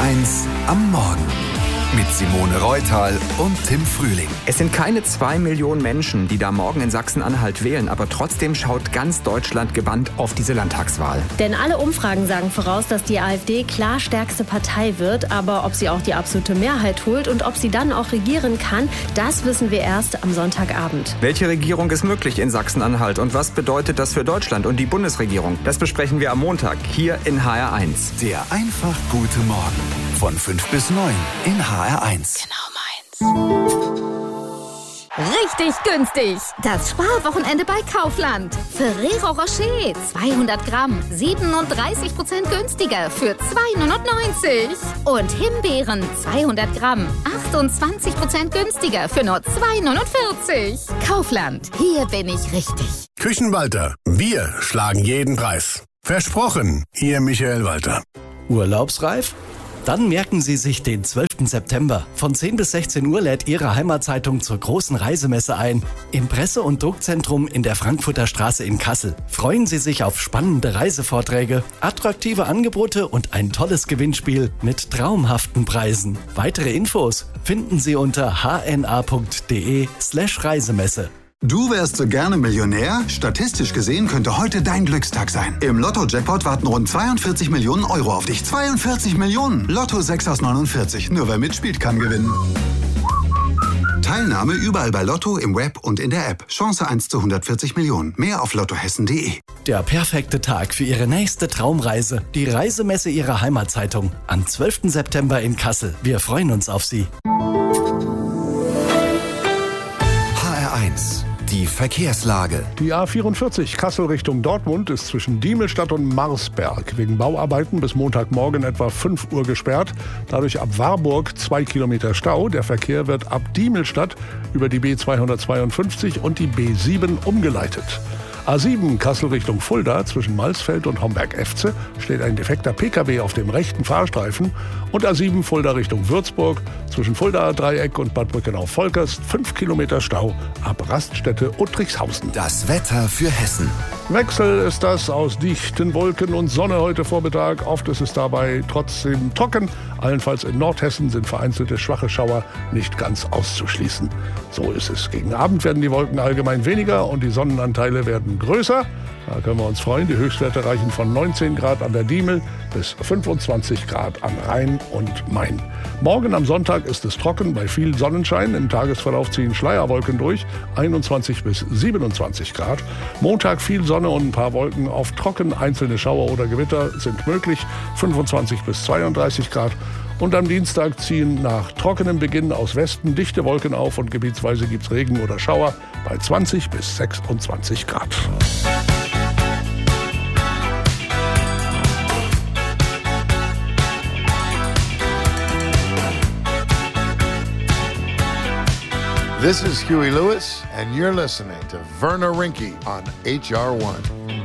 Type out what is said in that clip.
HR1 am Morgen. Mit Simone Reutal und Tim Frühling. Es sind keine 2 Millionen Menschen, die da morgen in Sachsen-Anhalt wählen, aber trotzdem schaut ganz Deutschland gebannt auf diese Landtagswahl. Denn alle Umfragen sagen voraus, dass die AfD klar stärkste Partei wird, aber ob sie auch die absolute Mehrheit holt und ob sie dann auch regieren kann, das wissen wir erst am Sonntagabend. Welche Regierung ist möglich in Sachsen-Anhalt und was bedeutet das für Deutschland und die Bundesregierung? Das besprechen wir am Montag hier in HR1. Der einfach gute Morgen von 5 bis 9 in HR1. Genau meins. Richtig günstig. Das Sparwochenende bei Kaufland. Ferrero Rocher 200 Gramm 37% günstiger für 2,99 €. Und Himbeeren 200 Gramm 28% günstiger für nur 2,49 €. Kaufland, hier bin ich richtig. Küchenwalter, wir schlagen jeden Preis. Versprochen, Ihr Michael Walter. Urlaubsreif? Dann merken Sie sich den 12. September. Von 10 bis 16 Uhr lädt Ihre Heimatzeitung zur großen Reisemesse ein. Im Presse- und Druckzentrum in der Frankfurter Straße in Kassel. Freuen Sie sich auf spannende Reisevorträge, attraktive Angebote und ein tolles Gewinnspiel mit traumhaften Preisen. Weitere Infos finden Sie unter hna.de/Reisemesse. Du wärst so gerne Millionär? Statistisch gesehen könnte heute dein Glückstag sein. Im Lotto-Jackpot warten rund 42 Millionen Euro auf dich. 42 Millionen! Lotto 6 aus 49. Nur wer mitspielt, kann gewinnen. Teilnahme überall bei Lotto, im Web und in der App. Chance 1 zu 140 Millionen. Mehr auf lottohessen.de. Der perfekte Tag für Ihre nächste Traumreise. Die Reisemesse Ihrer Heimatzeitung. Am 12. September in Kassel. Wir freuen uns auf Sie. HR1. Die Verkehrslage. Die A44 Kassel Richtung Dortmund ist zwischen Diemelstadt und Marsberg wegen Bauarbeiten bis Montagmorgen etwa 5 Uhr gesperrt. Dadurch ab Warburg 2 Kilometer Stau. Der Verkehr wird ab Diemelstadt über die B252 und die B7 umgeleitet. A7 Kassel Richtung Fulda zwischen Malsfeld und Homberg-Efze steht ein defekter Pkw auf dem rechten Fahrstreifen. Und A7 Fulda Richtung Würzburg zwischen Fuldaer Dreieck und Bad Brückenau-Volkers 5 Kilometer Stau ab Raststätte Uttrichshausen. Das Wetter für Hessen. Wechsel ist das aus dichten Wolken und Sonne heute Vormittag. Oft ist es dabei trotzdem trocken. Allenfalls in Nordhessen sind vereinzelte schwache Schauer nicht ganz auszuschließen. So ist es. Gegen Abend werden die Wolken allgemein weniger und die Sonnenanteile werden größer. Da können wir uns freuen. Die Höchstwerte reichen von 19 Grad an der Diemel bis 25 Grad am Rhein und Main. Morgen am Sonntag ist es trocken bei viel Sonnenschein. Im Tagesverlauf ziehen Schleierwolken durch, 21 bis 27 Grad. Montag viel Sonne und ein paar Wolken auf trocken. Einzelne Schauer oder Gewitter sind möglich, 25 bis 32 Grad. Und am Dienstag ziehen nach trockenem Beginn aus Westen dichte Wolken auf und gebietsweise gibt es Regen oder Schauer bei 20 bis 26 Grad. This is Huey Lewis, and you're listening to Werner Rinke on HR1.